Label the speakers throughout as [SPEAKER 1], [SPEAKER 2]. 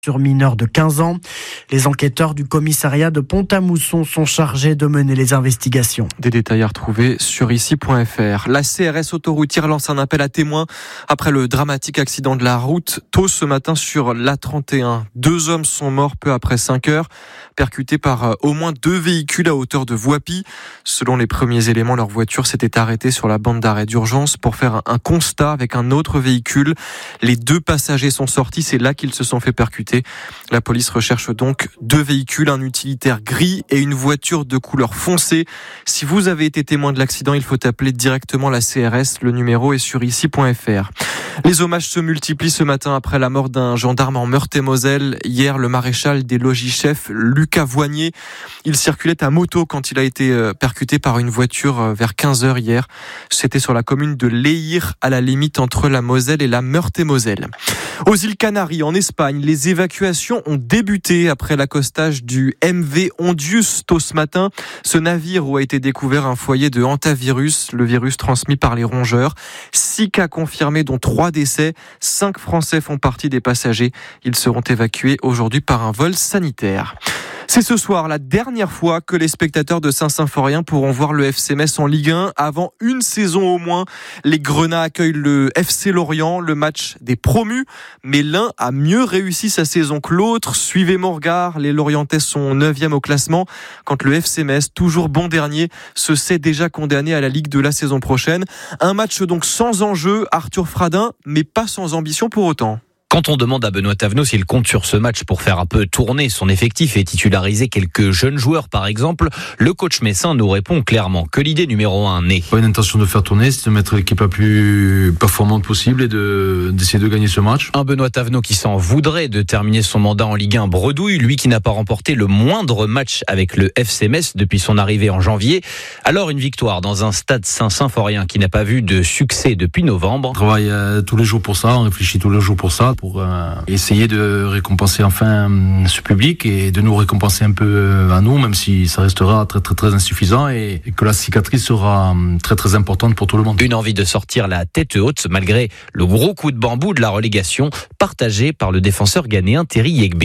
[SPEAKER 1] sur mineur de 15 ans. Les enquêteurs du commissariat de Pont-à-Mousson sont chargés de mener les investigations.
[SPEAKER 2] Des détails à retrouver sur ici.fr. La CRS autoroutière lance un appel à témoins après le dramatique accident de la route tôt ce matin sur l'A31. 2 hommes sont morts peu après 5 heures, percutés par au moins 2 véhicules à hauteur de Voipy. Selon les premiers éléments, leur voiture s'était arrêtée sur la bande d'arrêt d'urgence pour faire un constat avec un autre véhicule. Les 2 passagers sont sortis, c'est là qu'ils se sont fait percuter. La police recherche donc 2 véhicules, un utilitaire gris et une voiture de couleur foncée. Si vous avez été témoin de l'accident, il faut appeler directement la CRS. Le numéro est sur ici.fr. Les hommages se multiplient ce matin après la mort d'un gendarme en Meurthe-et-Moselle. Hier, le maréchal des logis-chefs, Lucas Voignier, il circulait à moto quand il a été percuté par une voiture vers 15h hier. C'était sur la commune de Léhir, à la limite entre la Moselle et la Meurthe-et-Moselle. Aux îles Canaries, en Espagne, les évacuations ont débuté après l'accostage du MV Ondius tôt ce matin. Ce navire où a été découvert un foyer de hantavirus, le virus transmis par les rongeurs. 6 cas confirmés, dont 3 décès. 5 Français font partie des passagers. Ils seront évacués aujourd'hui par un vol sanitaire. C'est ce soir la dernière fois que les spectateurs de Saint-Symphorien pourront voir le FC Metz en Ligue 1 avant une saison au moins. Les Grenats accueillent le FC Lorient, le match des promus, mais l'un a mieux réussi sa saison que l'autre. Suivez mon regard, les Lorientais sont 9e au classement, quand le FC Metz, toujours bon dernier, se sait déjà condamné à la Ligue de la saison prochaine. Un match donc sans enjeu, Arthur Fradin, mais pas sans ambition pour autant.
[SPEAKER 3] Quand on demande à Benoît Thavenot s'il compte sur ce match pour faire un peu tourner son effectif et titulariser quelques jeunes joueurs par exemple, le coach messin nous répond clairement que l'idée numéro 1 n'est
[SPEAKER 4] pas une intention de faire tourner, c'est de mettre l'équipe la plus performante possible et d'essayer de gagner ce match.
[SPEAKER 3] Un Benoît Thavenot qui s'en voudrait de terminer son mandat en Ligue 1 bredouille, lui qui n'a pas remporté le moindre match avec le FC Metz depuis son arrivée en janvier. Alors une victoire dans un stade Saint-Symphorien qui n'a pas vu de succès depuis novembre.
[SPEAKER 4] On travaille tous les jours pour ça, on réfléchit tous les jours pour ça, pour essayer de récompenser enfin ce public et de nous récompenser un peu à nous, même si ça restera très très très insuffisant et que la cicatrice sera très très importante pour tout le monde.
[SPEAKER 3] Une envie de sortir la tête haute malgré le gros coup de bambou de la relégation partagé par le défenseur ghanéen Terry Yegbe.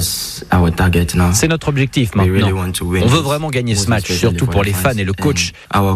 [SPEAKER 3] C'est notre objectif maintenant. On veut vraiment gagner ce match, surtout pour les fans et le coach.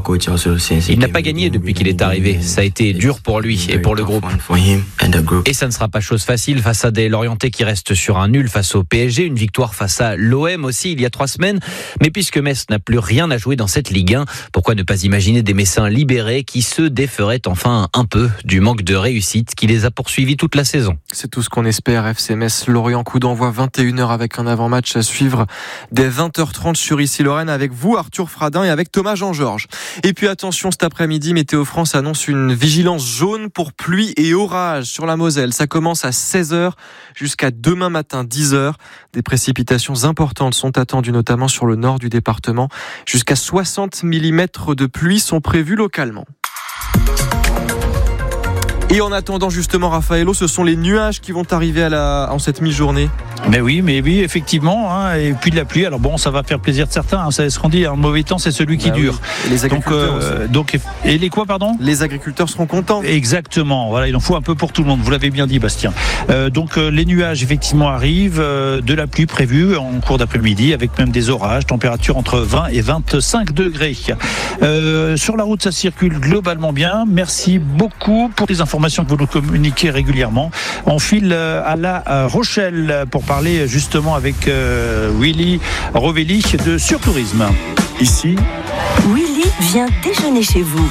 [SPEAKER 3] Il n'a pas gagné depuis qu'il est arrivé. Ça a été dur pour lui et pour le groupe. Et ça ne sera pas chose facile face à des Lorientais qui restent sur un nul face au PSG, une victoire face à l'OM aussi il y a 3 semaines. Mais puisque Metz n'a plus rien à jouer dans cette Ligue 1, pourquoi ne pas imaginer des Messins libérés qui se déferaient enfin un peu du manque de réussite qui les a poursuivis toute la saison.
[SPEAKER 2] C'est tout ce qu'on espère. FC Metz Lorient, coup d'envoi 21h avec un avant-match à suivre dès 20h30 sur Ici Lorraine avec vous Arthur Fradin et avec Thomas Jean-Georges. Et puis attention, cet après-midi, Météo France annonce une vigilance jaune pour pluie et orage sur la Moselle. Ça commence à 16h jusqu'à demain matin 10h. Des précipitations importantes sont attendues notamment sur le nord du département. Jusqu'à 60 mm de pluie sont prévus localement. Et en attendant justement, Raphaëlo, ce sont les nuages qui vont arriver en cette mi-journée.
[SPEAKER 5] Mais oui, effectivement, hein, et puis de la pluie. Alors bon, ça va faire plaisir de certains. Hein, c'est ce qu'on dit. Un mauvais temps, c'est celui qui dure.
[SPEAKER 2] Oui. Et les agriculteurs aussi.
[SPEAKER 5] Et les quoi, pardon ?
[SPEAKER 2] Les agriculteurs seront contents.
[SPEAKER 5] Exactement. Voilà, il en faut un peu pour tout le monde. Vous l'avez bien dit, Bastien. Les nuages effectivement arrivent, de la pluie prévue en cours d'après-midi, avec même des orages. Température entre 20 et 25 degrés. Sur la route, ça circule globalement bien. Merci beaucoup pour les informations que vous nous communiquez régulièrement. On file à La Rochelle pour parler justement avec Willy Rovelli de Surtourisme.
[SPEAKER 6] Ici,
[SPEAKER 7] Willy vient déjeuner chez vous.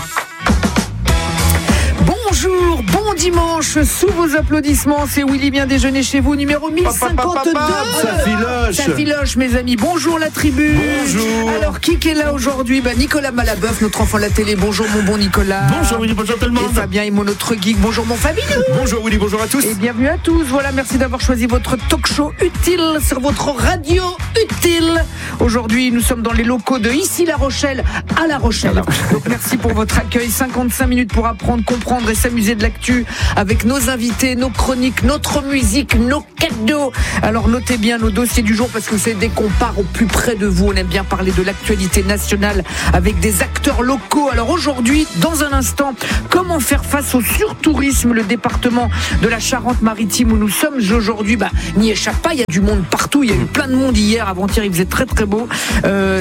[SPEAKER 8] Bonjour, bon dimanche, sous vos applaudissements, c'est Willy bien déjeuner chez vous, numéro 1052.
[SPEAKER 6] Ça
[SPEAKER 8] filoche, mes amis. Bonjour la tribu.
[SPEAKER 6] Bonjour.
[SPEAKER 8] Alors, qui est là aujourd'hui ? Nicolas Malabeuf, notre enfant de la télé. Bonjour mon bon Nicolas.
[SPEAKER 6] Bonjour Willy, bonjour tout le monde.
[SPEAKER 8] Et Fabien et mon autre geek. Bonjour mon Fabien.
[SPEAKER 6] Bonjour Willy, bonjour à tous.
[SPEAKER 8] Et bienvenue à tous. Voilà, merci d'avoir choisi votre talk show utile sur votre radio utile. Aujourd'hui, nous sommes dans les locaux de Ici La Rochelle à La Rochelle. Donc merci pour votre accueil. 55 minutes pour apprendre, comprendre et s'amuser de l'actu avec nos invités, nos chroniques, notre musique, nos cadeaux. Alors notez bien nos dossiers du jour parce que c'est dès qu'on part au plus près de vous. On aime bien parler de l'actualité nationale avec des acteurs locaux. Alors aujourd'hui, dans un instant, comment faire face au surtourisme? Le département de la Charente-Maritime où nous sommes aujourd'hui, n'y échappe pas. Il y a du monde partout. Il y a eu plein de monde hier, avant-hier. Il faisait très très beau.